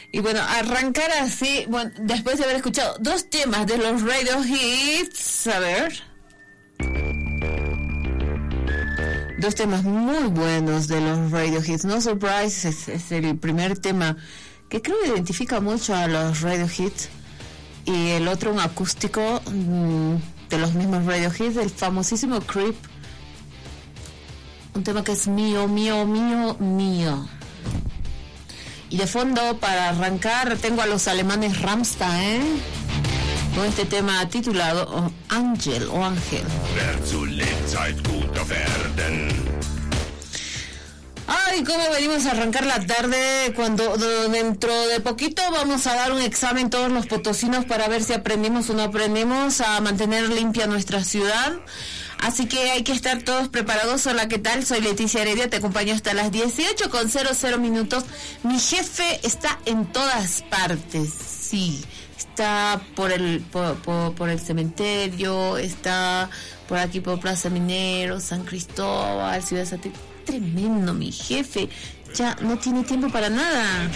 Y bueno, arrancar así, bueno, después de haber escuchado dos temas de los Radio Hits, a ver. Dos temas muy buenos de los Radio Hits. No Surprise es el primer tema que creo que identifica mucho a los Radio Hits. Y el otro, un acústico de los mismos Radio Hits, el famosísimo Creep. Un tema que es mío, mío, mío, mío. Y de fondo, para arrancar, tengo a los alemanes Rammstein con este tema titulado Ángel o Ángel. Ay, cómo venimos a arrancar la tarde cuando dentro de poquito vamos a dar un examen todos los potosinos para ver si aprendimos o no aprendimos a mantener limpia nuestra ciudad. Así que hay que estar todos preparados. Hola, ¿qué tal? Soy Leticia Heredia, te acompaño hasta las 18:00. Mi jefe está en todas partes, sí. Está por el cementerio, está por aquí por Plaza Minero, San Cristóbal, Ciudad Satélite. Tremendo, mi jefe. Ya no tiene tiempo para nada.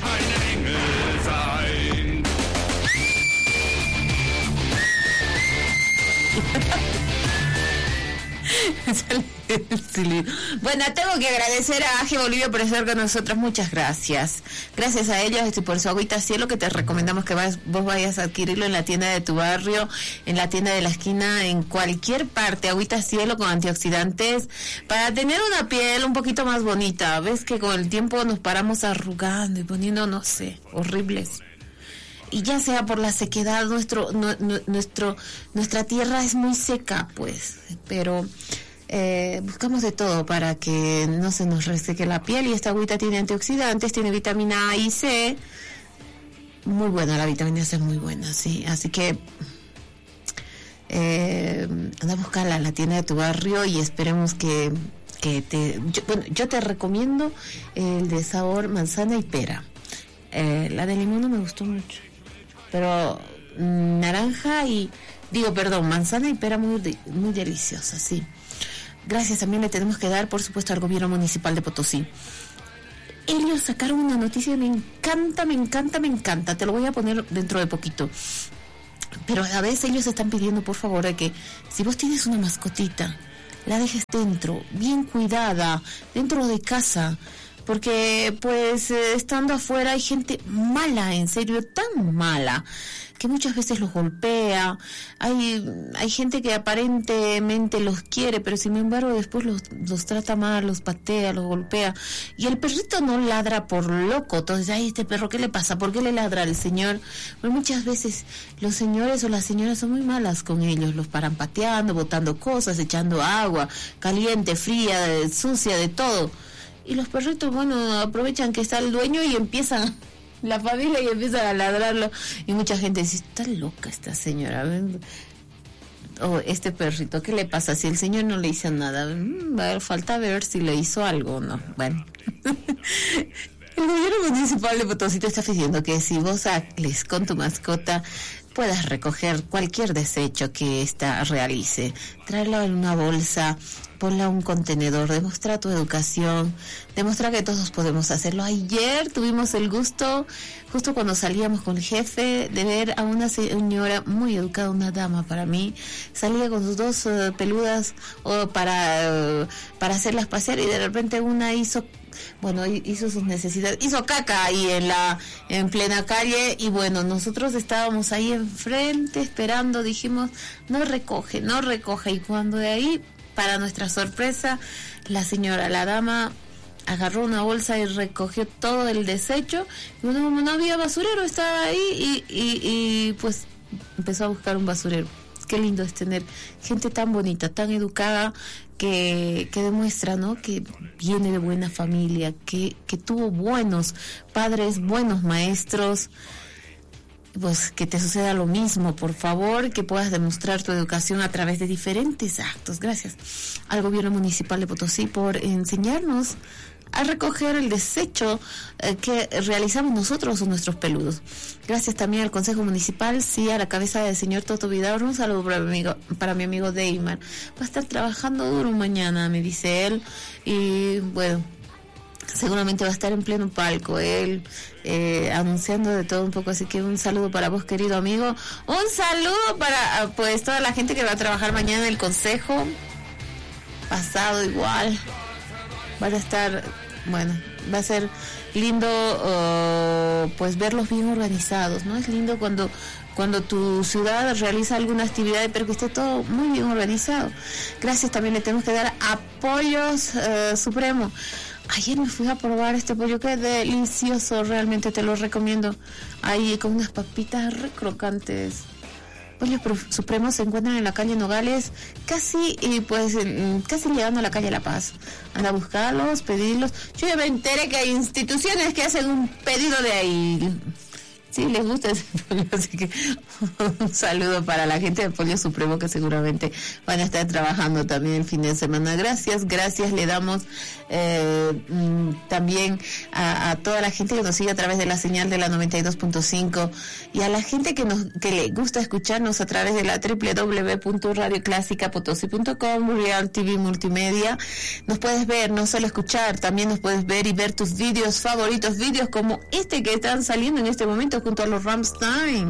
Bueno, tengo que agradecer a AGE Bolivia por estar con nosotros. Muchas gracias. Gracias a ellos y por su agüita cielo, que te recomendamos que vos vayas a adquirirlo en la tienda de tu barrio, en la tienda de la esquina, en cualquier parte. Agüita cielo con antioxidantes para tener una piel un poquito más bonita. Ves que con el tiempo nos paramos arrugando y poniendo, no sé, horribles. Y ya sea por la sequedad, nuestra tierra es muy seca, pues, pero buscamos de todo para que no se nos reseque la piel. Y esta agüita tiene antioxidantes, tiene vitamina A y C. Muy buena, la vitamina C es muy buena, sí. Así que anda a buscarla en la tienda de tu barrio y esperemos que yo te recomiendo el de sabor manzana y pera. La de limón no me gustó mucho, pero naranja manzana y pera muy deliciosa, sí. Gracias también le tenemos que dar, por supuesto, al gobierno municipal de Potosí. Ellos sacaron una noticia, me encanta, te lo voy a poner dentro de poquito. Pero a la vez ellos están pidiendo, por favor, de que si vos tienes una mascotita, la dejes dentro, bien cuidada, dentro de casa. Porque pues estando afuera hay gente mala, en serio, tan mala, que muchas veces los golpea. Hay gente que aparentemente los quiere, pero sin embargo después los trata mal, los patea, los golpea. Y el perrito no ladra por loco. Entonces, ay, este perro, ¿qué le pasa? ¿Por qué le ladra al señor? Pero muchas veces los señores o las señoras son muy malas con ellos. Los paran pateando, botando cosas, echando agua, caliente, fría, sucia, de todo. Y los perritos, bueno, aprovechan que está el dueño y empiezan, la familia, y empiezan a ladrarlo. Y mucha gente dice, está loca esta señora. O este perrito, ¿qué le pasa? Si el señor no le hizo nada, falta ver si le hizo algo o no. Bueno. El gobierno municipal de Potosí te está pidiendo que si vos sales con tu mascota, puedas recoger cualquier desecho que ésta realice, traerlo en una bolsa, ponla en un contenedor, demostrar tu educación, demostrar que todos podemos hacerlo. Ayer tuvimos el gusto, justo cuando salíamos con el jefe, de ver a una señora muy educada, una dama para mí, salía con sus dos peludas para hacerlas pasear, y de repente una hizo sus necesidades, hizo caca ahí en plena calle. Y bueno, nosotros estábamos ahí enfrente esperando, dijimos, no recoge, y cuando de ahí, para nuestra sorpresa, la dama agarró una bolsa y recogió todo el desecho. Y bueno, no había basurero, estaba ahí y pues empezó a buscar un basurero. Qué lindo es tener gente tan bonita, tan educada, que demuestra, ¿no?, que viene de buena familia, que tuvo buenos padres, buenos maestros. Pues que te suceda lo mismo, por favor, que puedas demostrar tu educación a través de diferentes actos. Gracias al gobierno municipal de Potosí por enseñarnos a recoger el desecho que realizamos nosotros o nuestros peludos. Gracias también al Consejo Municipal, sí, a la cabeza del señor Toto Vidaurre. Un saludo para mi amigo Deimar. Va a estar trabajando duro mañana, me dice él, y bueno, seguramente va a estar en pleno palco él, anunciando de todo un poco, así que un saludo para vos, querido amigo, un saludo para pues toda la gente que va a trabajar mañana en el consejo, pasado igual, van a estar, bueno, va a ser lindo pues verlos bien organizados, ¿no? Es lindo cuando tu ciudad realiza alguna actividad, pero que esté todo muy bien organizado. Gracias, también le tenemos que dar a Pollos Supremo. Ayer me fui a probar este pollo, que delicioso, realmente te lo recomiendo. Ahí con unas papitas re crocantes. Pollos Supremos se encuentran en la calle Nogales, casi llegando a la calle La Paz. Anda a buscarlos, pedirlos. Yo ya me enteré que hay instituciones que hacen un pedido de ahí. Sí, les gusta ese pollo, así que un saludo para la gente de Pollo Supremo, que seguramente van a estar trabajando también el fin de semana. Gracias le damos también a toda la gente que nos sigue a través de la señal de la 92.5 y a la gente que le gusta escucharnos a través de la www.radioclasicapotosí.com, Real TV Multimedia. Nos puedes ver, no solo escuchar, también nos puedes ver y ver tus vídeos favoritos, vídeos como este que están saliendo en este momento junto a los Rammstein.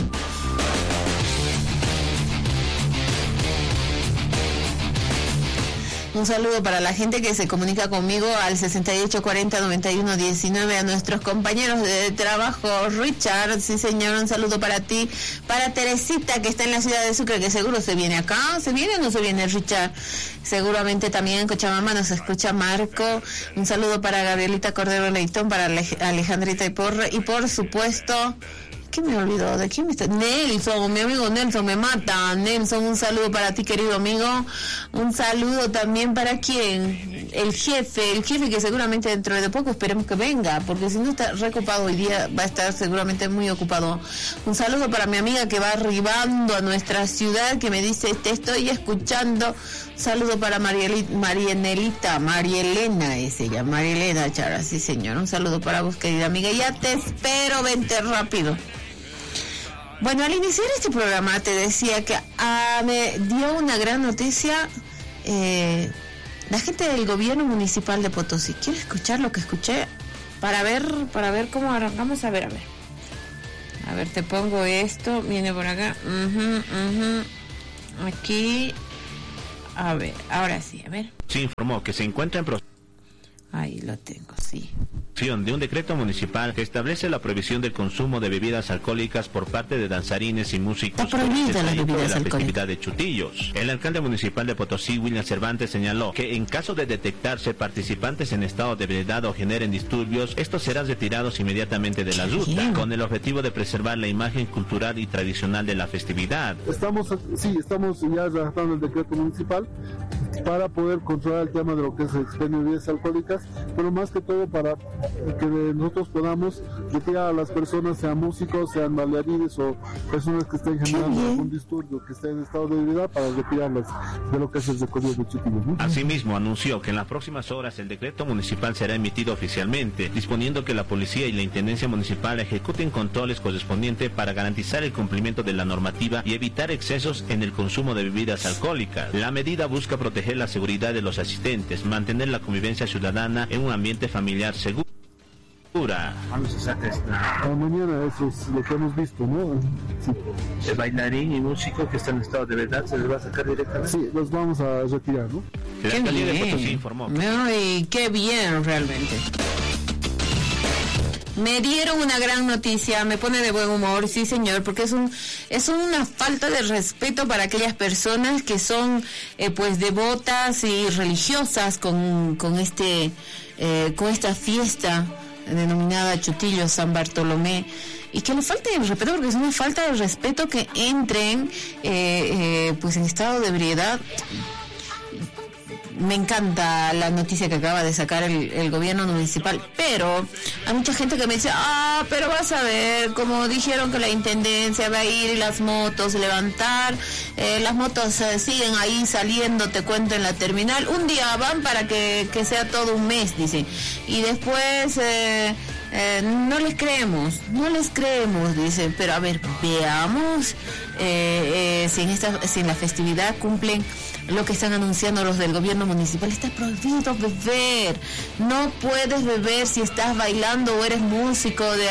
Un saludo para la gente que se comunica conmigo al 6840-9119, a nuestros compañeros de trabajo. Richard, sí señor, un saludo para ti, para Teresita, que está en la ciudad de Sucre, que seguro se viene acá. ¿Se viene o no se viene, Richard? Seguramente también en Cochabamba nos escucha Marco. Un saludo para Gabrielita Cordero Leitón, para Alejandrita y por supuesto... ¿Qué me olvidó? ¿De quién me está? Nelson, mi amigo Nelson, me mata. Nelson, un saludo para ti, querido amigo. Un saludo también para quién, el jefe que seguramente dentro de poco esperemos que venga, porque si no está recopado hoy día, va a estar seguramente muy ocupado. Un saludo para mi amiga que va arribando a nuestra ciudad, que me dice, te estoy escuchando. Un saludo para Marielena es ella, Marielena Chara, sí señor. Un saludo para vos, querida amiga. Ya te espero, vente rápido. Bueno, al iniciar este programa te decía que me dio una gran noticia la gente del gobierno municipal de Potosí. ¿Quiero escuchar lo que escuché? Para ver cómo arrancamos. A ver, te pongo esto, viene por acá. Aquí. A ver, ahora sí, a ver. Se informó que se encuentra en proceso. Ahí lo tengo, sí. De un decreto municipal que establece la prohibición del consumo de bebidas alcohólicas por parte de danzarines y músicos. Está prohibida las bebidas alcohólicas. Festividad de Chutillos. El alcalde municipal de Potosí, William Cervantes, señaló que en caso de detectarse participantes en estado de ebriedad o generen disturbios, estos serán retirados inmediatamente de la ruta, con el objetivo de preservar la imagen cultural y tradicional de la festividad. Estamos ya redactando el decreto municipal para poder controlar el tema de lo que es el expendio de bebidas alcohólicas, pero más que todo para que nosotros podamos retirar a las personas, sean músicos, sean bailarines o personas que estén generando algún disturbio, que estén en estado de ebriedad, para retirarlas de lo que es el recorrido de Chutillos. Asimismo, anunció que en las próximas horas el decreto municipal será emitido oficialmente, disponiendo que la policía y la intendencia municipal ejecuten controles correspondientes para garantizar el cumplimiento de la normativa y evitar excesos en el consumo de bebidas alcohólicas. La medida busca proteger la seguridad de los asistentes, mantener la convivencia ciudadana en un ambiente familiar seguro. ¿Cuándo se saca esta? Mañana, eso es lo que hemos visto, ¿no? Sí. El bailarín y músico que está en estado de verdad se les va a sacar directamente. Sí, los vamos a retirar, ¿no? La alcaldía de Potosí informó. Ay, qué bien, realmente. Me dieron una gran noticia, me pone de buen humor, sí señor, porque es una falta de respeto para aquellas personas que son pues devotas y religiosas con esta fiesta denominada Chutillos San Bartolomé, y que le falte el respeto, porque es una falta de respeto que entren pues en estado de ebriedad. Me encanta la noticia que acaba de sacar el gobierno municipal, pero hay mucha gente que me dice, pero vas a ver, como dijeron que la intendencia va a ir y las motos levantar, las motos siguen ahí saliendo, te cuento, en la terminal, un día van para que sea todo un mes, dicen, y después no les creemos, dicen, pero a ver, veamos si en la festividad cumplen lo que están anunciando los del gobierno municipal. Está prohibido beber, no puedes beber si estás bailando o eres músico de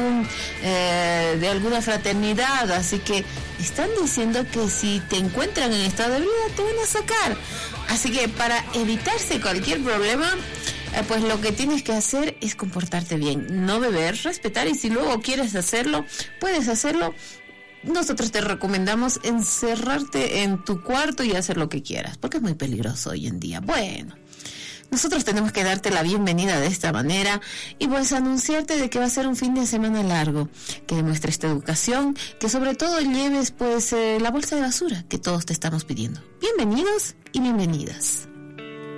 alguna fraternidad, así que están diciendo que si te encuentran en estado de ebriedad te van a sacar. Así que para evitarse cualquier problema, pues lo que tienes que hacer es comportarte bien, no beber, respetar, y si luego quieres hacerlo, puedes hacerlo. Nosotros te recomendamos encerrarte en tu cuarto y hacer lo que quieras, porque es muy peligroso hoy en día. Bueno, nosotros tenemos que darte la bienvenida de esta manera y pues anunciarte de que va a ser un fin de semana largo, que demuestres tu educación, que sobre todo lleves pues la bolsa de basura que todos te estamos pidiendo. Bienvenidos y bienvenidas.